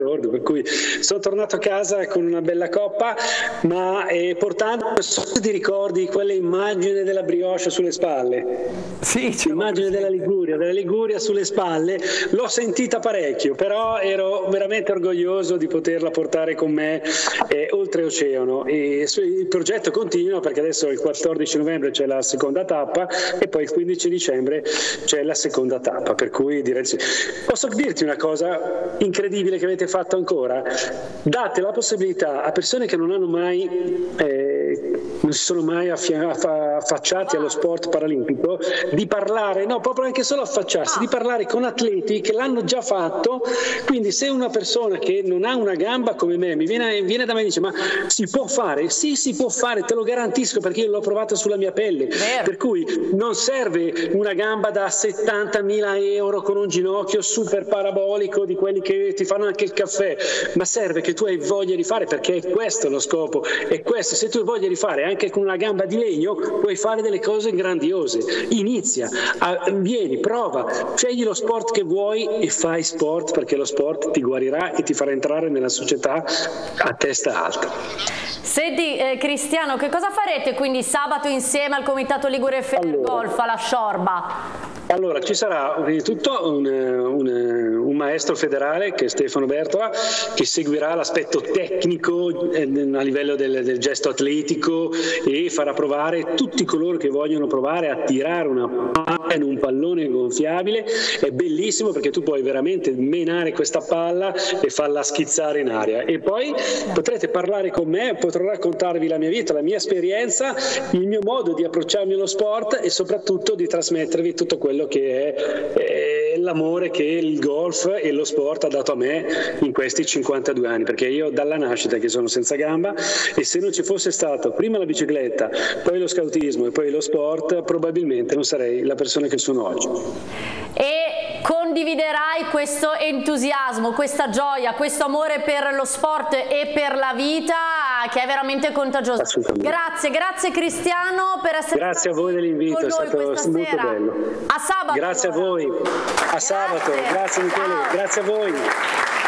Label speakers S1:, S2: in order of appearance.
S1: per cui sono tornato a casa con una bella coppa, ma portando di ricordi quelle immagini della brioche sulle spalle.
S2: Sì,
S1: l'immagine della Liguria sulle spalle l'ho sentita parecchio, però ero veramente orgoglioso di poterla portare con me oltreoceano, e il progetto continua, perché adesso il 14 novembre c'è la seconda tappa e poi il 15 dicembre c'è la seconda tappa, per cui direi sì. Posso dirti una cosa incredibile che avete fatto ancora? Date la possibilità a persone che non hanno mai non si sono mai affacciati allo sport paralimpico di parlare, no, proprio anche solo affacciarsi, di parlare con atleti che l'hanno già fatto. Quindi se una persona che non ha una gamba come me viene da me e dice: ma si può fare? Sì, si può fare, te lo garantisco, perché io l'ho provato sulla mia pelle. Per cui non serve una gamba da 70.000 euro con un ginocchio super parabolico di quelli che ti fanno anche il caffè, ma serve che tu hai voglia di fare, perché è questo lo scopo, è questo. Se tu hai voglia di fare anche con una gamba di legno, puoi fare delle cose grandiose. Inizia, vieni, prova, scegli lo sport che vuoi e fai sport, perché lo sport ti guarirà e ti farà entrare nella società a testa alta.
S3: Senti Cristiano, che cosa farete quindi sabato insieme al Comitato Ligure Federgolf alla Sciorba?
S1: Allora, ci sarà prima di tutto un maestro federale, che è Stefano Bertola, che seguirà l'aspetto tecnico a livello del gesto atletico e farà provare tutti coloro che vogliono provare a tirare una palla in un pallone gonfiabile. È bellissimo, perché tu puoi veramente menare questa palla e farla schizzare in aria, e poi potrete parlare con me, potrò raccontarvi la mia vita, la mia esperienza, il mio modo di approcciarmi allo sport e soprattutto di trasmettervi tutto quello che è l'amore che il golf e lo sport ha dato a me in questi 52 anni, perché io dalla nascita che sono senza gamba, e se non ci fosse stato prima la bicicletta, poi lo scautismo e poi lo sport, probabilmente non sarei la persona che sono oggi.
S3: E condividerai questo entusiasmo, questa gioia, questo amore per lo sport e per la vita, che è veramente contagioso. Grazie Cristiano per essere
S1: grazie a voi dell'invito, è stato molto bello.
S3: A sabato.
S1: Grazie a voi, a sabato, grazie Michele, grazie a voi.